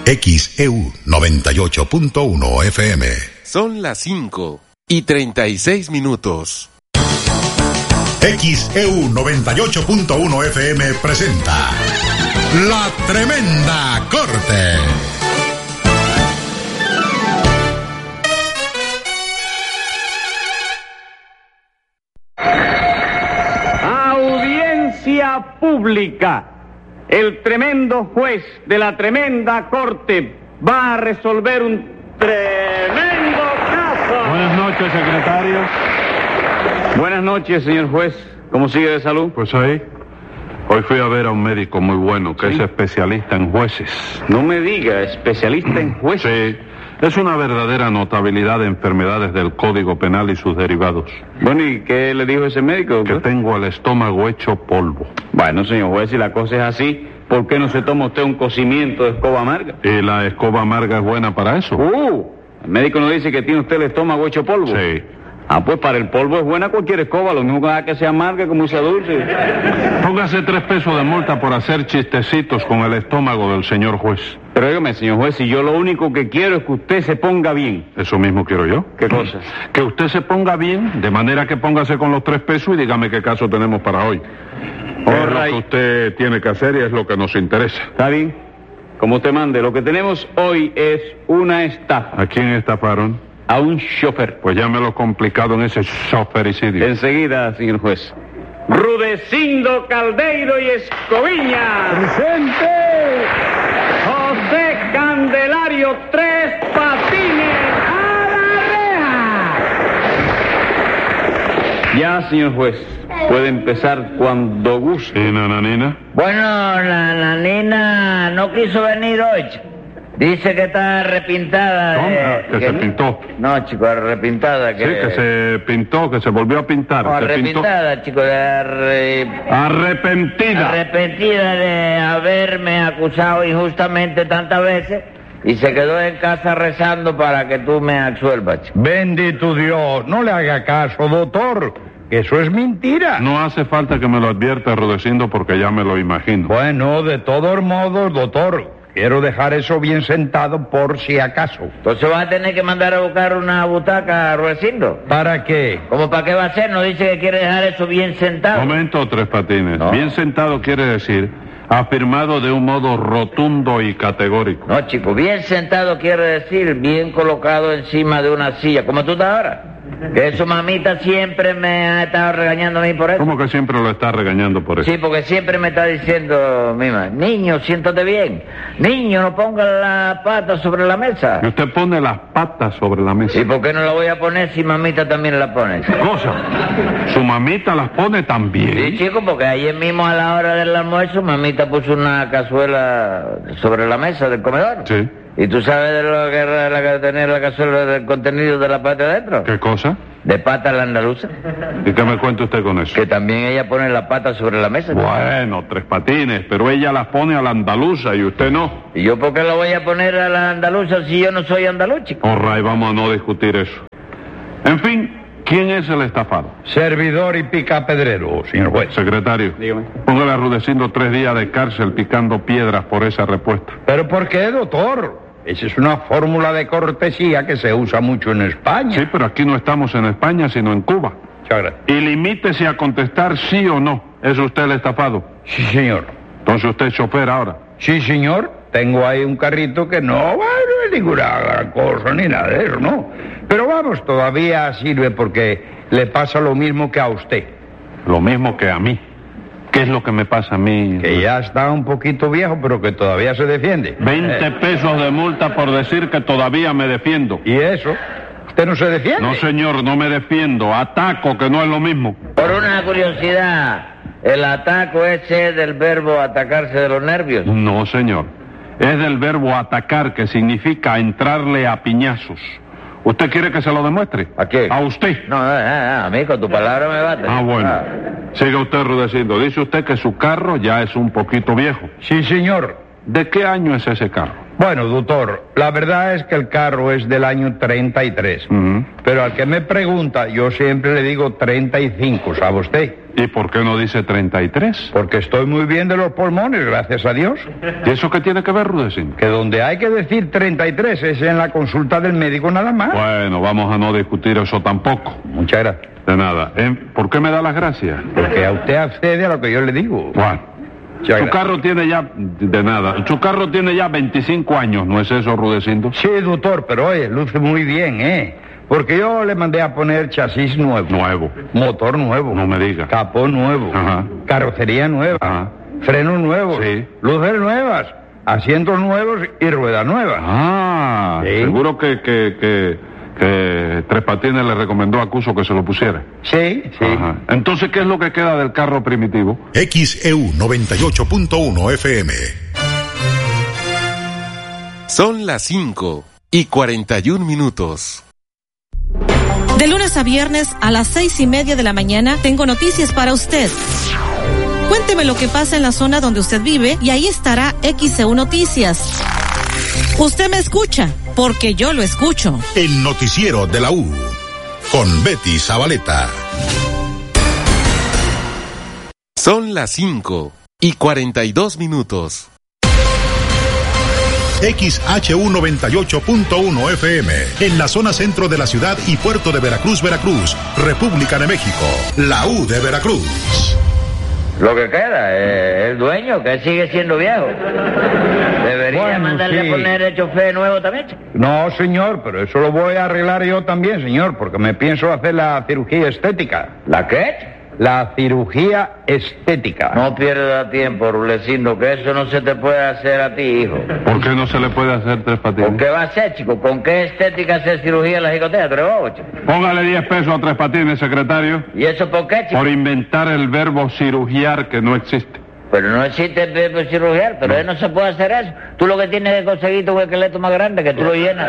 XEU 98.1 FM. Son las 5:36. XEU 98.1 FM presenta La Tremenda Corte. Audiencia pública. El tremendo juez de la tremenda corte va a resolver un tremendo caso. Buenas noches, secretario. Buenas noches, señor juez. ¿Cómo sigue de salud? Pues ahí. Hoy fui a ver a un médico muy bueno que es especialista en jueces. No me diga, especialista en jueces. Sí, es una verdadera notabilidad de enfermedades del Código Penal y sus derivados. Bueno, ¿y qué le dijo ese médico, doctor? Que tengo el estómago hecho polvo. Bueno, señor juez, si la cosa es así, ¿por qué no se toma usted un cocimiento de escoba amarga? ¿Y la escoba amarga es buena para eso? El médico nos dice que tiene usted el estómago hecho polvo. Sí. Pues para el polvo es buena cualquier escoba, lo mismo que sea amarga como sea dulce. Póngase 3 pesos de multa por hacer chistecitos con el estómago del señor juez. Pero dígame, señor juez, si yo lo único que quiero es que usted se ponga bien. Eso mismo quiero yo. ¿Qué cosa? Que usted se ponga bien, de manera que póngase con los 3 pesos y dígame qué caso tenemos para hoy. Es lo que usted tiene que hacer y es lo que nos interesa. Está bien, como usted mande. Lo que tenemos hoy es una estafa. ¿A quién estafaron? A un chofer. Pues llámelo complicado en ese chofericidio. Enseguida, señor juez. Rudecindo Caldeiro y Escoviña. ¡Presente! José Candelario Tres Patines. ¡A la reja! Ya, señor juez. Puede empezar cuando guste. ¿Y Nananina? Bueno, la nena no quiso venir hoy. Dice que está arrepintada. ¿Cómo? Que se pintó. No, chico, arrepintada. Sí, que se pintó, que se volvió a pintar. No, se arrepintada, pintó. chico. Arrepentida. Arrepentida de haberme acusado injustamente tantas veces. Y se quedó en casa rezando para que tú me absuelvas, chico. Bendito Dios, no le haga caso, doctor. Eso es mentira. No hace falta que me lo advierta, Rudecindo, porque ya me lo imagino. Bueno, de todos modos, doctor, quiero dejar eso bien sentado por si acaso. Entonces vas a tener que mandar a buscar una butaca, Rudecindo. ¿Para qué? ¿Cómo para qué va a ser? ¿No dice que quiere dejar eso bien sentado? Momento, Tres Patines. No. Bien sentado quiere decir afirmado de un modo rotundo y categórico. No, chico, bien sentado quiere decir bien colocado encima de una silla, como tú estás ahora. Que su mamita siempre me ha estado regañando a mí por eso. ¿Cómo que siempre lo está regañando por eso? Sí, porque siempre me está diciendo, mima, niño, siéntate bien. Niño, no ponga la pata sobre la mesa. Y usted pone las patas sobre la mesa. ¿Y por qué no la voy a poner si mamita también la pone? Cosa, su mamita las pone también. Sí, chico, porque ayer mismo a la hora del almuerzo mamita puso una cazuela sobre la mesa del comedor. Sí. ¿Y tú sabes de lo que era la que tenía la cazuela del contenido de la pata adentro? ¿Qué cosa? De pata a la andaluza. ¿Y qué me cuenta usted con eso? Que también ella pone la pata sobre la mesa. Bueno, Tres Patines, pero ella las pone a la andaluza y usted no. ¿Y yo por qué la voy a poner a la andaluza si yo no soy andaluz, chico? Orray, vamos a no discutir eso. En fin, ¿quién es el estafado? Servidor y picapedrero, señor juez. Secretario, Dígame. póngale a Rudecindo 3 días de cárcel picando piedras por esa respuesta. ¿Pero por qué, doctor? Esa es una fórmula de cortesía que se usa mucho en España. Sí, pero aquí no estamos en España, sino en Cuba. Muchas gracias. Y limítese a contestar sí o no. ¿Es usted el estafado? Sí, señor. Entonces usted es chofer ahora. Sí, señor. Tengo ahí un carrito que no es ninguna gran cosa ni nada de eso, ¿no? Pero vamos, todavía sirve porque le pasa lo mismo que a usted. Lo mismo que a mí. ¿Qué es lo que me pasa a mí? Que ya está un poquito viejo, pero que todavía se defiende. 20 pesos de multa por decir que todavía me defiendo. ¿Y eso? ¿Usted no se defiende? No, señor, no me defiendo. Ataco, que no es lo mismo. Por una curiosidad, ¿el ataco ese es del verbo atacarse de los nervios? No, señor. Es del verbo atacar, que significa entrarle a piñazos. ¿Usted quiere que se lo demuestre? ¿A qué? A usted. No, a mí con tu palabra me bate. Ah, bueno. Siga usted, Rudecindo. Dice usted que su carro ya es un poquito viejo. Sí, señor. ¿De qué año es ese carro? Bueno, doctor, la verdad es que el carro es del año 33. Ujú. Pero al que me pregunta, yo siempre le digo 35, ¿sabe usted? ¿Y por qué no dice 33? Porque estoy muy bien de los pulmones, gracias a Dios. ¿Y eso qué tiene que ver, Rudecindo? Que donde hay que decir 33 es en la consulta del médico nada más. Bueno, vamos a no discutir eso tampoco. Muchas gracias. De nada. ¿Por qué me da las gracias? Porque a usted accede a lo que yo le digo. Bueno, su carro tiene ya... De nada. Su carro tiene ya 25 años, ¿no es eso, Rudecindo? Sí, doctor, pero oye, luce muy bien, Porque yo le mandé a poner chasis nuevo. Nuevo. Motor nuevo. No me diga. Capó nuevo. Ajá. Carrocería nueva. Ajá. Frenos nuevos. Sí. Luces nuevas. Asientos nuevos y ruedas nuevas. Ah, ¿Sí? Seguro que Tres Patines le recomendó a Cuso que se lo pusiera. Sí. Ajá. Entonces, ¿qué es lo que queda del carro primitivo? XEU 98.1 FM. Son las 5:41. De lunes a viernes a las 6:30 de la mañana tengo noticias para usted. Cuénteme lo que pasa en la zona donde usted vive y ahí estará XEU Noticias. Usted me escucha, porque yo lo escucho. El noticiero de la U, con Betty Zabaleta. Son las 5:42. XHU 98.1 FM, en la zona centro de la ciudad y puerto de Veracruz, República de México, la U de Veracruz. Lo que queda es el dueño, que sigue siendo viejo. Debería mandarle a poner el chofer nuevo también, chico. No, señor, pero eso lo voy a arreglar yo también, señor, porque me pienso hacer la cirugía estética. ¿La qué? La cirugía estética. No pierda tiempo, Rudecindo, que eso no se te puede hacer a ti, hijo. ¿Por qué no se le puede hacer Tres Patines? ¿Con qué va a ser, chico? ¿Con qué estética hacer cirugía en la jicotea? ¿Tres bobos, chico? Póngale 10 pesos a Tres Patines, secretario. ¿Y eso por qué, chico? Por inventar el verbo cirugiar que no existe. Pero no existe el verbo cirugiar, pero él no se puede hacer eso. Tú lo que tienes que conseguirte un esqueleto más grande, que tú lo llenas.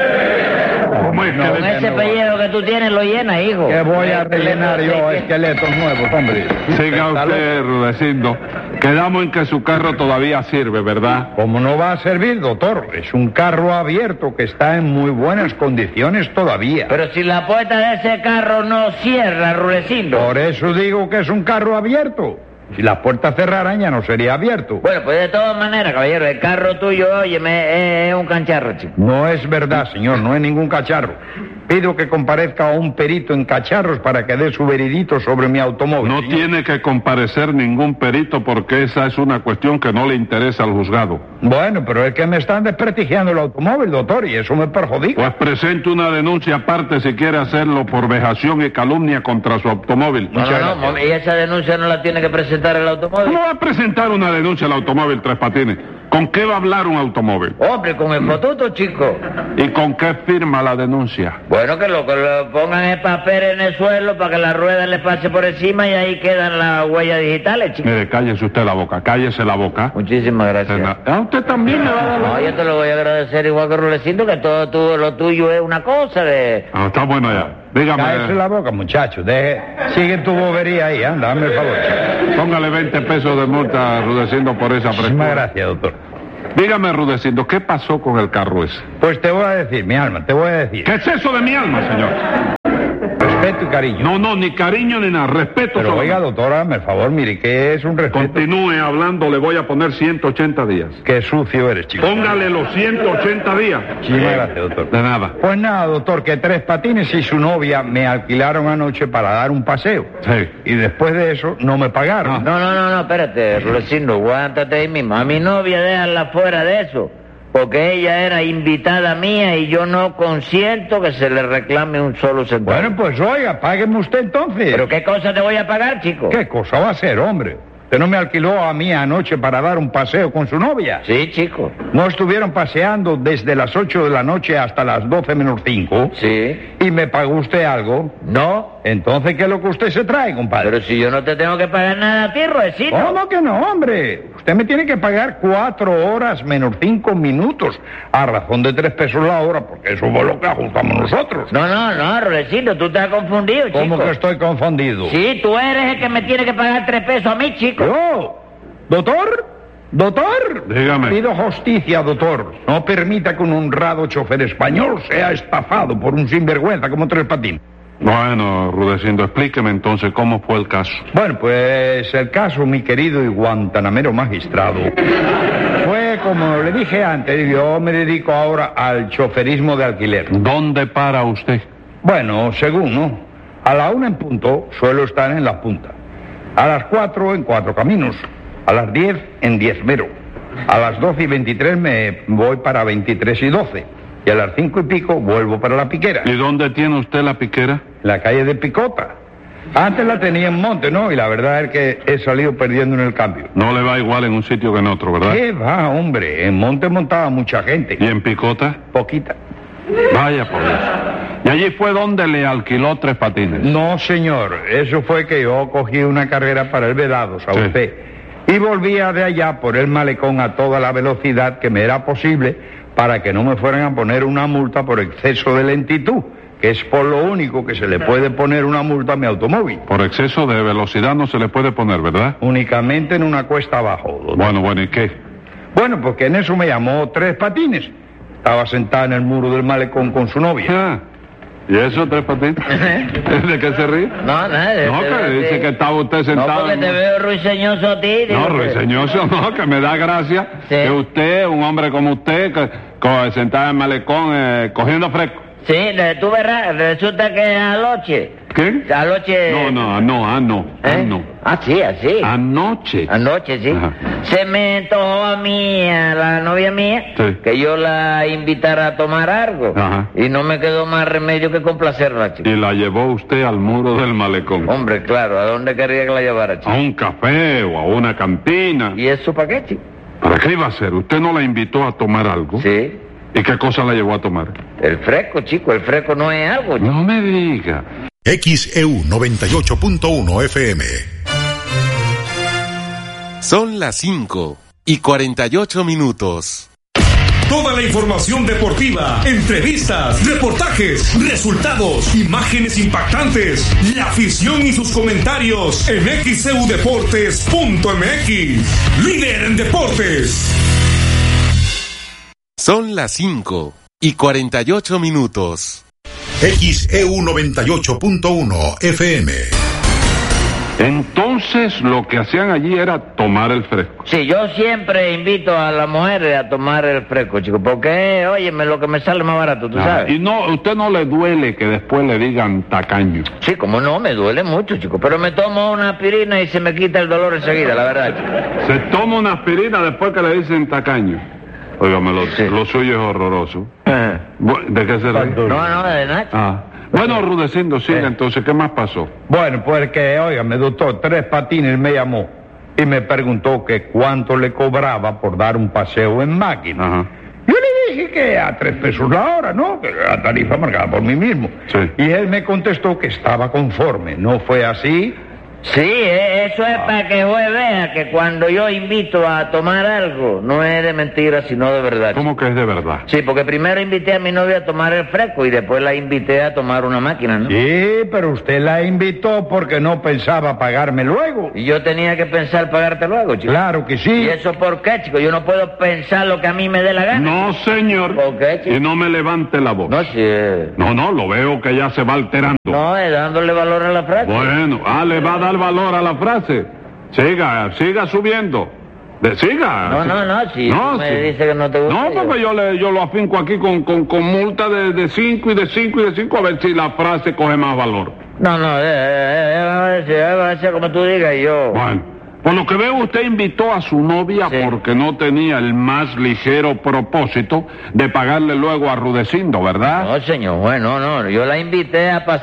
¿Cómo es Con ese pellejo que tú tienes lo llenas, hijo. ¿Qué voy a rellenar yo esqueletos nuevos, hombre? Siga usted, Rudecindo. Quedamos en que su carro todavía sirve, ¿verdad? ¿Cómo no va a servir, doctor? Es un carro abierto que está en muy buenas condiciones todavía. Pero si la puerta de ese carro no cierra, Rudecindo. Por eso digo que es un carro abierto. Si las puertas cerraran ya no sería abierto. Bueno, pues de todas maneras, caballero, el carro tuyo, óyeme, es un cancharro, chico. No es verdad, señor, no es ningún cacharro. Pido que comparezca a un perito en cacharros para que dé su veredicto sobre mi automóvil. No señor. tiene que comparecer ningún perito porque esa es una cuestión que no le interesa al juzgado. Bueno, pero es que me están desprestigiando el automóvil, doctor, y eso me perjudica. Pues presente una denuncia aparte si quiere hacerlo por vejación y calumnia contra su automóvil. No, y esa denuncia no la tiene que presentar el automóvil. ¿Cómo va a presentar una denuncia al automóvil Tres Patines? ¿Con qué va a hablar un automóvil? Hombre, con el fotuto, chico. ¿Y con qué firma la denuncia? Bueno, que lo pongan el papel en el suelo para que la rueda le pase por encima y ahí quedan las huellas digitales, chico. Mire, cállese usted la boca, cállese la boca. Muchísimas gracias. ¿A usted también me va a dar la... No, yo te lo voy a agradecer igual que Rudecindo, que todo lo tuyo es una cosa de... Ah, está bueno ya. Dígame. Cállese la boca, muchacho. Sigue tu bobería ahí, anda, dame el favor. Póngale 20 pesos de multa, Rudecindo, por esa Muchísimas frescura. gracias, doctor. Dígame, Rudecindo, ¿qué pasó con el carro ese? Pues te voy a decir, mi alma, te voy a decir. ¿Qué es eso de mi alma, señor? Respeto y cariño. No, ni cariño ni nada, respeto. Pero solo. oiga, doctora, por favor, mire, ¿qué es un respeto? Continúe hablando, le voy a poner 180 días. Qué sucio eres, chico. Póngale los 180 días. Muchísimas gracias, doctor. De nada. Pues nada, doctor, que Tres Patines y su novia me alquilaron anoche para dar un paseo. Sí. Y después de eso no me pagaron. No, espérate, Rudecindo, aguántate ahí mismo. A mi novia déjala fuera de eso, porque ella era invitada mía y yo no consiento que se le reclame un solo centavo. Bueno, pues oiga, págueme usted entonces. ¿Pero qué cosa te voy a pagar, chico? ¿Qué cosa va a ser, hombre? ¿Usted no me alquiló a mí anoche para dar un paseo con su novia? Sí, chico. ¿No estuvieron paseando desde las 8 de la noche hasta las 12 menos 5? Sí. ¿Y me pagó usted algo? No. Entonces, ¿qué es lo que usted se trae, compadre? Pero si yo no te tengo que pagar nada a ti, Rudecindo. ¿Cómo que no, hombre? Usted me tiene que pagar 4 horas menos 5 minutos a razón de 3 pesos la hora, porque eso fue lo que ajustamos nosotros. No, Rudecindo, tú estás confundido, chico. ¿Cómo que estoy confundido? Sí, tú eres el que me tiene que pagar 3 pesos a mí, chico. ¿Yo? ¿Doctor? Dígame. Pido justicia, doctor. No permita que un honrado chofer español sea estafado por un sinvergüenza como Tres Patines. Bueno, Rudecindo, explíqueme entonces cómo fue el caso. Bueno, pues el caso, mi querido y guantanamero magistrado, fue como le dije antes, yo me dedico ahora al choferismo de alquiler. ¿Dónde para usted? Bueno, según, ¿no? A la 1 en punto suelo estar en la punta. A las 4 en Cuatro Caminos. A las 10 en Diezmero. A las 12:23 me voy para 23:12. Y a las 5 y pico vuelvo para la Piquera. ¿Y dónde tiene usted la piquera? La calle de Picota. Antes la tenía en Monte, ¿no? Y la verdad es que he salido perdiendo en el cambio. No le va igual en un sitio que en otro, ¿verdad? ¿Qué va, hombre? En Monte montaba mucha gente. ¿Y en Picota? Poquita. Vaya por Dios. ¿Y allí fue donde le alquiló 3 patines? No, señor. Eso fue que yo cogí una carrera para el Vedados, a Sí. usted. Y volvía de allá por el malecón a toda la velocidad que me era posible para que no me fueran a poner una multa por exceso de lentitud, que es por lo único que se le puede poner una multa a mi automóvil. Por exceso de velocidad no se le puede poner, ¿verdad? Únicamente en una cuesta abajo, doctor. Bueno, ¿y qué? Bueno, porque en eso me llamó 3 patines. Estaba sentada en el muro del malecón con su novia. Ah, ¿y eso, 3 patines? ¿De qué se ríe? No, nada. No, que dice que estaba usted No, sentado... porque te veo ruiseñoso a ti. No, digo, ruiseñoso no, que me da gracia Sí. que usted, un hombre como usted, sentado en el malecón, cogiendo fresco. Sí, tú verás, resulta que anoche... ¿Qué? Anoche... No. Ah, sí, así. Anoche. Anoche, sí. Ajá. Se me antojó a mí, a la novia mía, Sí. que yo la invitara a tomar algo. Ajá. Y no me quedó más remedio que complacerla, chico. Y la llevó usted al muro del malecón. Hombre, claro, ¿a dónde quería que la llevara, chico? A un café o a una cantina. ¿Y eso para qué, chico? ¿Para qué iba a hacer? ¿Usted no la invitó a tomar algo? Sí. ¿Y qué cosa la llevó a tomar? El fresco, chico, el fresco no es algo, chico. No me diga. XEU 98.1 FM. Son las 5:48. Toda la información deportiva, entrevistas, reportajes, resultados, imágenes impactantes, la afición y sus comentarios en xeudeportes.mx. Líder en deportes. Son las 5:48. XEU 98.1 FM. Entonces lo que hacían allí era tomar el fresco. Sí, yo siempre invito a las mujeres a tomar el fresco, chico, porque, óyeme, lo que me sale más barato, tú sabes. Y no, ¿usted no le duele que después le digan tacaño? Sí, como no, me duele mucho, chico, pero me tomo una aspirina y se me quita el dolor enseguida, la verdad, chico. Se toma una aspirina después que le dicen tacaño. Óigame, lo suyo es horroroso. ¿De qué se ríe? No, de nada. Ah. Bueno, Rudecindo, siga entonces, ¿qué más pasó? Bueno, pues que, óigame, doctor, 3 patines me llamó y me preguntó que cuánto le cobraba por dar un paseo en máquina. Ajá. Yo le dije que a 3 pesos la hora, ¿no? Que era la tarifa marcada por mí mismo. Sí. Y él me contestó que estaba conforme. ¿No fue así? Sí, eso es para que juez vea que cuando yo invito a tomar algo, no es de mentira, sino de verdad. ¿Cómo que es de verdad? Sí, porque primero invité a mi novia a tomar el fresco y después la invité a tomar una máquina, ¿no? Sí, pero usted la invitó porque no pensaba pagarme luego. Y yo tenía que pensar pagarte luego, chico. Claro que sí. ¿Y eso por qué, chico? Yo no puedo pensar lo que a mí me dé la gana. No, señor. ¿Por qué, chico? Y no me levante la voz. No, sí. No, lo veo que ya se va alterando. No, es dándole valor a la frase. Bueno, le va a dar valor a la frase. Siga subiendo. Siga. No, si tú me dices que no te gusta. No, porque yo lo afinco aquí con multa de 5 y de 5 y de 5 a ver si la frase coge más valor. No, va a ser como tú digas y yo... Bueno, por lo que veo usted invitó a su novia Sí. porque no tenía el más ligero propósito de pagarle luego a Rudecindo, ¿verdad? No, señor, bueno, no, yo la invité a pasar